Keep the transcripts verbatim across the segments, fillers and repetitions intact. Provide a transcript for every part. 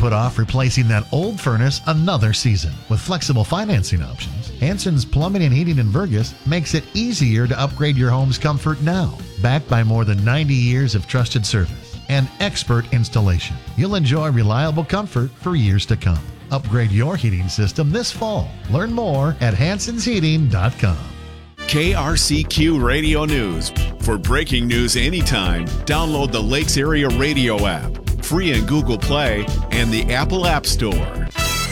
put off replacing that old furnace another season. With flexible financing options, Hansen's Plumbing and Heating in Vergas makes it easier to upgrade your home's comfort now. Backed by more than ninety years of trusted service and expert installation, you'll enjoy reliable comfort for years to come. Upgrade your heating system this fall. Learn more at hansons heating dot com. K R C Q Radio News. For breaking news anytime, download the Lakes Area Radio app, free in Google Play and the Apple App Store.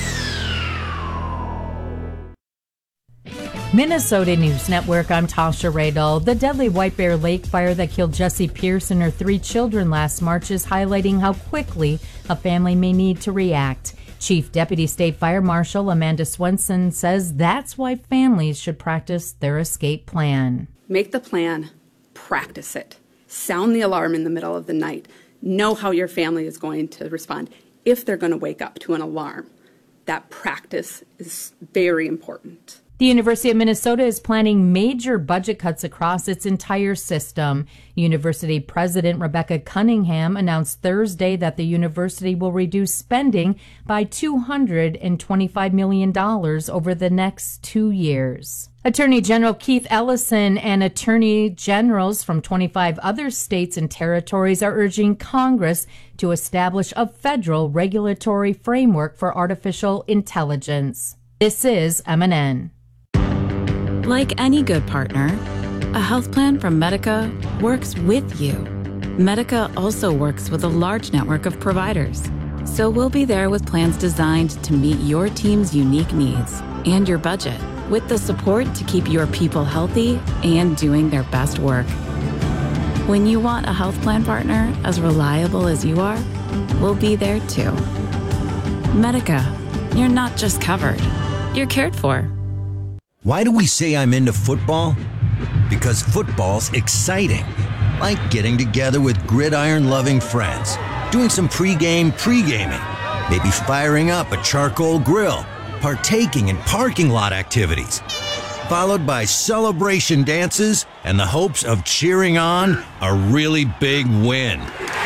Minnesota News Network, I'm Tasha Radel. The deadly White Bear Lake fire that killed Jessie Pierce and her three children last March is highlighting how quickly a family may need to react. Chief Deputy State Fire Marshal Amanda Swenson says that's why families should practice their escape plan. Make the plan, practice it. Sound the alarm in the middle of the night. Know how your family is going to respond if they're going to wake up to an alarm. That practice is very important. The University of Minnesota is planning major budget cuts across its entire system. University President Rebecca Cunningham announced Thursday that the university will reduce spending by two hundred twenty-five million dollars over the next two years. Attorney General Keith Ellison and attorney generals from twenty-five other states and territories are urging Congress to establish a federal regulatory framework for artificial intelligence. This is M N N. Like any good partner, a health plan from Medica works with you. Medica also works with a large network of providers. So we'll be there with plans designed to meet your team's unique needs and your budget, with the support to keep your people healthy and doing their best work. When you want a health plan partner as reliable as you are, we'll be there too. Medica, you're not just covered, you're cared for. Why do we say I'm into football? Because football's exciting. Like getting together with gridiron-loving friends, doing some pre-game pre-gaming, maybe firing up a charcoal grill, partaking in parking lot activities, followed by celebration dances and the hopes of cheering on a really big win.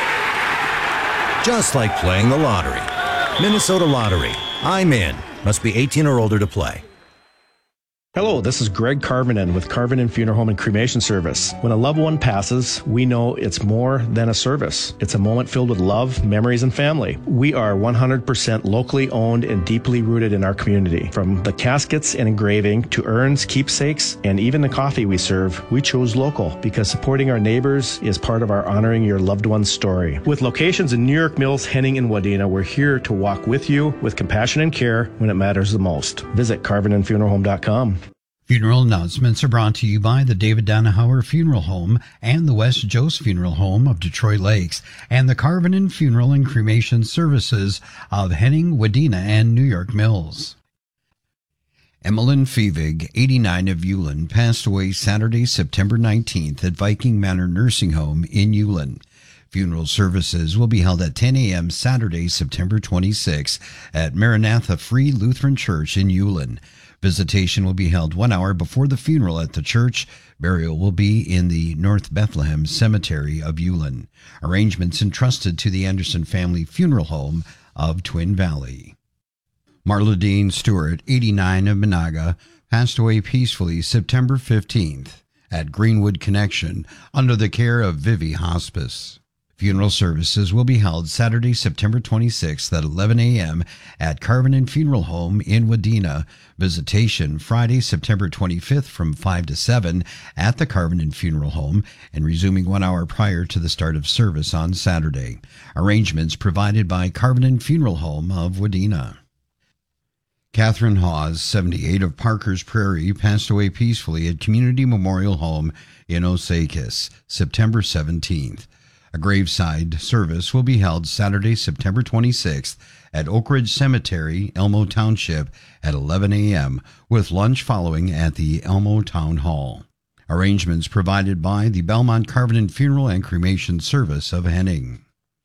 Just like playing the lottery. Minnesota Lottery. I'm in. Must be eighteen or older to play. Hello, this is Greg Carvinen with Carvinen Funeral Home and Cremation Service. When a loved one passes, we know it's more than a service. It's a moment filled with love, memories, and family. We are one hundred percent locally owned and deeply rooted in our community. From the caskets and engraving to urns, keepsakes, and even the coffee we serve, we chose local because supporting our neighbors is part of our honoring your loved one's story. With locations in New York Mills, Henning, and Wadena, we're here to walk with you with compassion and care when it matters the most. Visit carvinen funeral home dot com. Funeral announcements are brought to you by the David Donahauer Funeral Home and the West Jost Funeral Home of Detroit Lakes and the Carvinen Funeral and Cremation Services of Henning, Wadena, and New York Mills. Emmeline Fevig, eighty-nine, of Ulen, passed away Saturday, September nineteenth at Viking Manor Nursing Home in Ulen. Funeral services will be held at ten a.m. Saturday, September twenty-sixth at Maranatha Free Lutheran Church in Ulen. Visitation will be held one hour before the funeral at the church. Burial will be in the North Bethlehem Cemetery of Ulen. Arrangements entrusted to the Anderson Family Funeral Home of Twin Valley. Marla Dean Stewart, eighty-nine, of Monaga, passed away peacefully September fifteenth at Greenwood Connection under the care of Vivi Hospice. Funeral services will be held Saturday, September twenty-sixth at eleven a.m. at Carvinen Funeral Home in Wadena. Visitation Friday, September twenty-fifth from five to seven at the Carvinen Funeral Home and resuming one hour prior to the start of service on Saturday. Arrangements provided by Carvinen Funeral Home of Wadena. Catherine Hawes, seventy-eight, of Parker's Prairie, passed away peacefully at Community Memorial Home in Osakis, September seventeenth. A graveside service will be held Saturday, September twenty-sixth at Oak Ridge Cemetery, Elmo Township at eleven a.m. with lunch following at the Elmo Town Hall. Arrangements provided by the Belmont Carvinen Funeral and Cremation Service of Henning.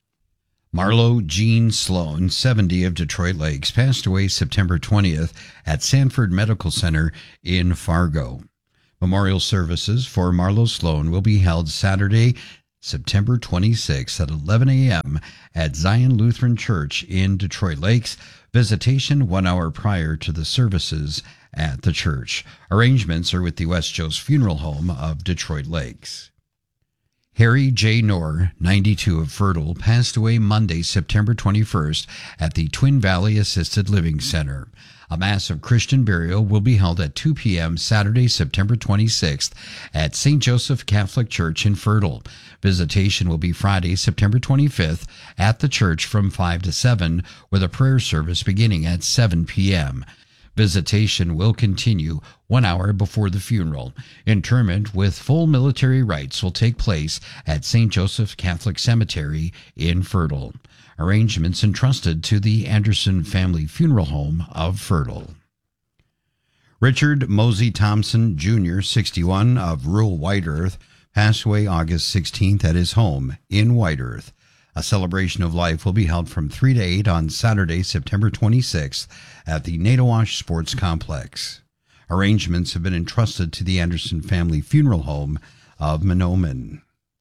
Marlo Jean Sloan, seventy, of Detroit Lakes, passed away September twentieth at Sanford Medical Center in Fargo. Memorial services for Marlo Sloan will be held Saturday, September twenty-sixth at eleven a.m. at Zion Lutheran Church in Detroit Lakes. Visitation one hour prior to the services at the church. Arrangements are with the West Joe's Funeral Home of Detroit Lakes. Harry J. Knorr, ninety-two, of Fertile, passed away Monday, September twenty-first at the Twin Valley Assisted Living Center. A mass of Christian burial will be held at two p.m. Saturday, September twenty-sixth at Saint Joseph Catholic Church in Fertile. Visitation will be Friday, September twenty-fifth at the church from five to seven, with a prayer service beginning at seven p.m. Visitation will continue one hour before the funeral. Interment with full military rites will take place at Saint Joseph Catholic Cemetery in Fertile. Arrangements entrusted to the Anderson Family Funeral Home of Fertile. Richard Mosey Thompson, Junior, sixty-one, of rural White Earth, passed away August sixteenth at his home in White Earth. A celebration of life will be held from three to eight on Saturday, September twenty-sixth at the Natowash Sports Complex. Arrangements have been entrusted to the Anderson Family Funeral Home of Mahnomen.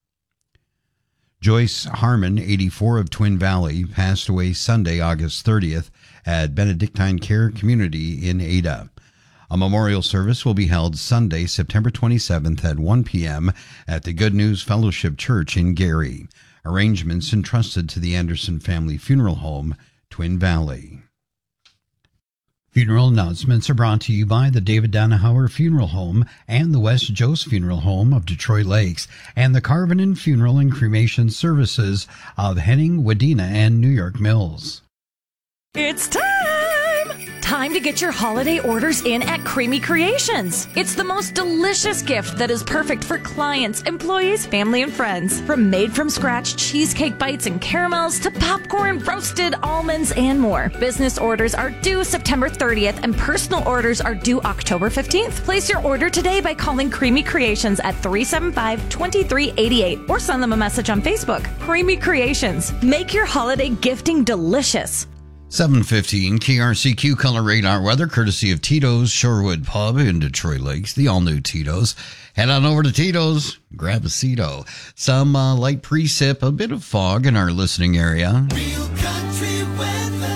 Joyce Harmon, eighty-four, of Twin Valley, passed away Sunday, August thirtieth at Benedictine Care Community in Ada. A memorial service will be held Sunday, September twenty-seventh at one p.m. at the Good News Fellowship Church in Gary. Arrangements entrusted to the Anderson Family Funeral Home, Twin Valley. Funeral announcements are brought to you by the David Donahauer Funeral Home and the West Joe's Funeral Home of Detroit Lakes and the Carvinen Funeral and Cremation Services of Henning, Wadena, and New York Mills. It's time! Time to get your holiday orders in at Creamy Creations. It's the most delicious gift that is perfect for clients, employees, family, and friends. From made-from-scratch cheesecake bites and caramels to popcorn, roasted almonds, and more. Business orders are due September thirtieth, and personal orders are due October fifteenth. Place your order today by calling Creamy Creations at three seven five, two three eight eight or send them a message on Facebook. Creamy Creations. Make your holiday gifting delicious. seven fifteen K R C Q Color Radar weather, courtesy of Tito's Shorewood Pub in Detroit Lakes, the all-new Tito's. Head on over to Tito's, grab a Cito. Some uh, light precip, a bit of fog in our listening area. Real country weather.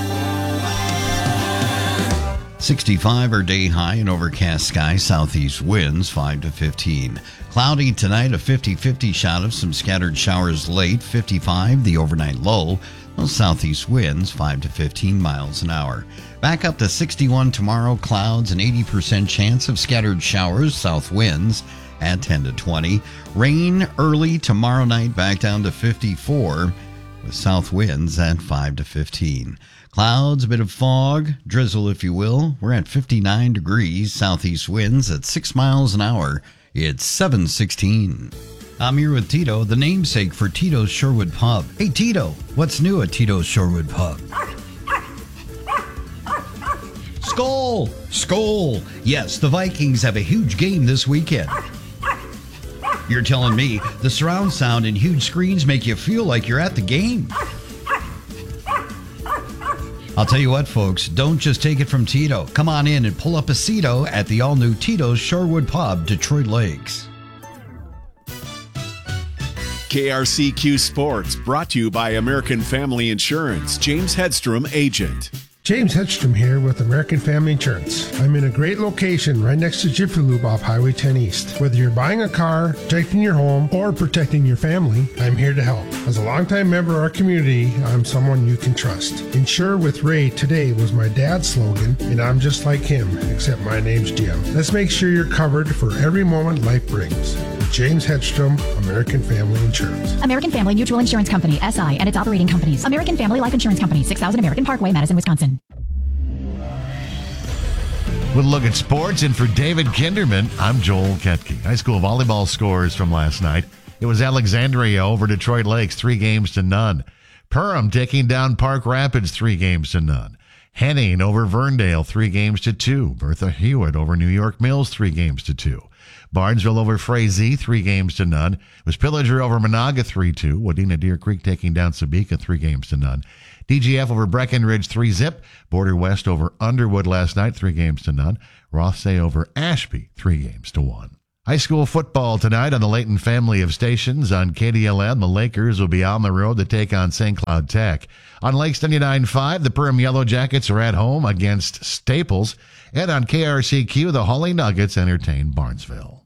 sixty-five our day high and overcast sky, southeast winds five to fifteen. Cloudy tonight, a fifty-fifty shot of some scattered showers late, fifty-five the overnight low. Those southeast winds five to fifteen miles an hour. Back up to sixty-one tomorrow, clouds, an eighty percent chance of scattered showers, south winds at ten to twenty. Rain early tomorrow night, back down to fifty-four with south winds at five to fifteen. Clouds, a bit of fog, drizzle if you will. We're at fifty-nine degrees, southeast winds at six miles an hour. It's seven sixteen. I'm here with Tito, the namesake for Tito's Shorewood Pub. Hey, Tito, what's new at Tito's Shorewood Pub? Skol! Skol! Yes, the Vikings have a huge game this weekend. You're telling me the surround sound and huge screens make you feel like you're at the game. I'll tell you what, folks, don't just take it from Tito. Come on in and pull up a Cito at the all-new Tito's Shorewood Pub, Detroit Lakes. K R C Q Sports, brought to you by American Family Insurance. James Hedstrom, agent. James Hedstrom here with American Family Insurance. I'm in a great location right next to Jiffy Lube off Highway ten East. Whether you're buying a car, protecting your home, or protecting your family, I'm here to help. As a longtime member of our community, I'm someone you can trust. Insure with Ray today was my dad's slogan, and I'm just like him, except my name's Jim. Let's make sure you're covered for every moment life brings. James Hedstrom, American Family Insurance. American Family Mutual Insurance Company, S I, and its operating companies. American Family Life Insurance Company, six thousand American Parkway, Madison, Wisconsin. With a look at sports, and for David Kinderman, I'm Joel Ketke. High school volleyball scores from last night. It was Alexandria over Detroit Lakes, three games to none. Perham taking down Park Rapids, three games to none. Henning over Verndale, three games to two. Bertha Hewitt over New York Mills, three games to two. Barnesville over Frazee, three games to none. It was Pillager over Monaga, three two. Wadena Deer Creek taking down Sabika, three games to none. D G F over Breckenridge, three zip. Border West over Underwood last night, three games to none. Rothsay over Ashby, three games to one. High school football tonight on the Layton family of stations. On K D L N, the Lakers will be on the road to take on Saint Cloud Tech. On Lakes ninety-nine point five, the Perham Yellow Jackets are at home against Staples. And on K R C Q, the Holly Nuggets entertain Barnesville.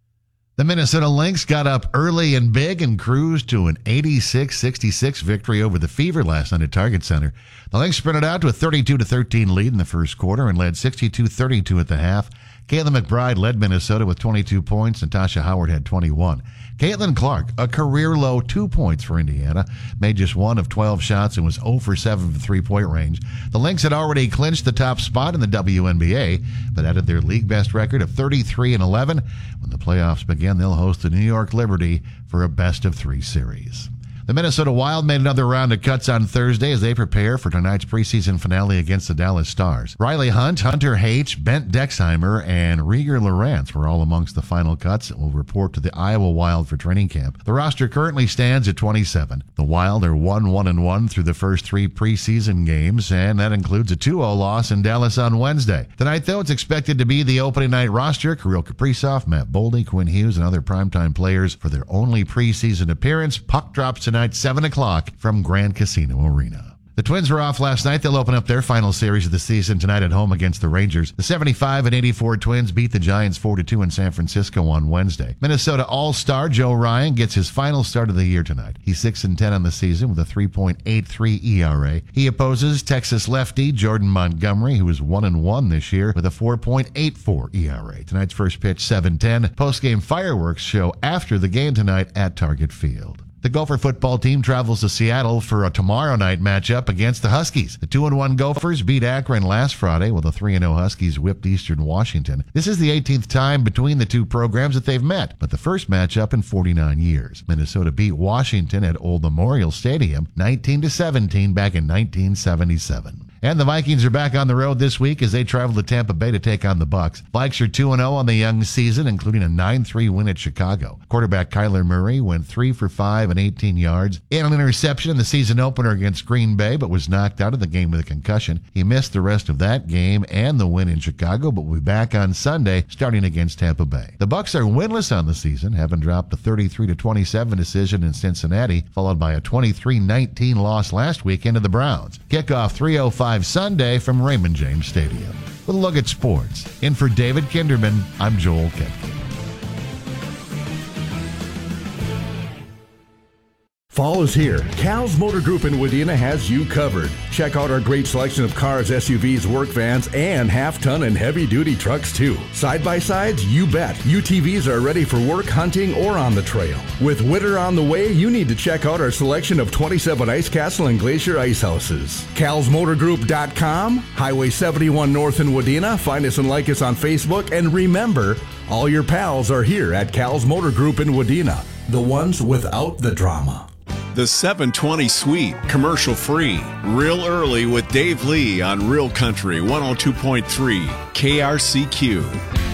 The Minnesota Lynx got up early and big and cruised to an eighty-six sixty-six victory over the Fever last night at Target Center. The Lynx sprinted out to a thirty-two to thirteen lead in the first quarter and led sixty-two thirty-two at the half. Kayla McBride led Minnesota with twenty-two points. Natasha Howard had twenty-one. Caitlin Clark, a career-low two points for Indiana, made just one of twelve shots and was zero for seven from three-point range. The Lynx had already clinched the top spot in the W N B A, but added their league-best record of thirty-three and eleven. When the playoffs begin, they'll host the New York Liberty for a best-of-three series. The Minnesota Wild made another round of cuts on Thursday as they prepare for tonight's preseason finale against the Dallas Stars. Riley Hunt, Hunter H., Bent Dexheimer, and Rieger Lorentz were all amongst the final cuts that will report to the Iowa Wild for training camp. The roster currently stands at twenty-seven. The Wild are one one and one through the first three preseason games, and that includes a two oh loss in Dallas on Wednesday. Tonight, though, it's expected to be the opening night roster. Kirill Kaprizov, Matt Boldy, Quinn Hughes, and other primetime players for their only preseason appearance. Puck drops tonight. seven o'clock from Grand Casino Arena. The Twins were off last night. They'll open up their final series of the season tonight at home against the Rangers. The seventy-five and eighty-four Twins beat the Giants four to two in San Francisco on Wednesday. Minnesota All-Star Joe Ryan gets his final start of the year tonight. He's six and ten on the season with a three point eight three E R A. He opposes Texas lefty Jordan Montgomery, who is one and one this year with a four point eight four E R A. Tonight's first pitch seven ten. Post-game fireworks show after the game tonight at Target Field. The Gopher football team travels to Seattle for a tomorrow night matchup against the Huskies. The two and one Gophers beat Akron last Friday, while the three and oh Huskies whipped Eastern Washington. This is the eighteenth time between the two programs that they've met, but the first matchup in forty-nine years. Minnesota beat Washington at Old Memorial Stadium nineteen to seventeen back in nineteen seventy-seven. And the Vikings are back on the road this week as they travel to Tampa Bay to take on the Bucs. Vikes are two and oh on the young season, including a nine three win at Chicago. Quarterback Kyler Murray went three for five and eighteen yards and an interception in the season opener against Green Bay, but was knocked out of the game with a concussion. He missed the rest of that game and the win in Chicago, but will be back on Sunday starting against Tampa Bay. The Bucs are winless on the season, having dropped a thirty-three to twenty-seven decision in Cincinnati, followed by a twenty-three nineteen loss last weekend to the Browns. Kickoff three oh five Sunday from Raymond James Stadium. With a look at sports. In for David Kinderman, I'm Joel Ketke. Fall is here. Cal's Motor Group in Wadena has you covered. Check out our great selection of cars, S U Vs, work vans, and half-ton and heavy-duty trucks, too. Side-by-sides, you bet. U T Vs are ready for work, hunting, or on the trail. With winter on the way, you need to check out our selection of twenty-seven Ice Castle and Glacier ice houses. Cals Motor Group dot com, Highway seventy-one North in Wadena. Find us and like us on Facebook. And remember, all your pals are here at Cal's Motor Group in Wadena. The ones without the drama. The seven twenty Suite, commercial free. Real early with Dave Lee on Real Country one oh two point three K R C Q.